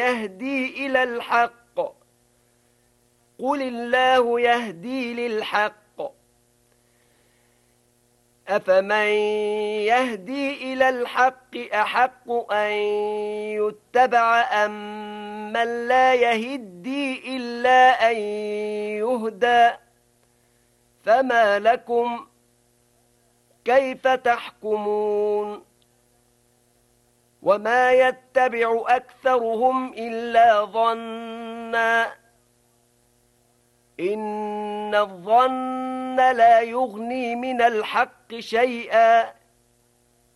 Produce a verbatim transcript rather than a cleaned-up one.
يهدي إلى الحق قل الله يهدي للحق أفمن يهدي إلى الحق أحق أن يتبع أم من لا يهدي إلا أن يهدى فما لكم كيف تحكمون وما يتبع أكثرهم إلا ظنّا إن الظن لا يغني من الحق شيئا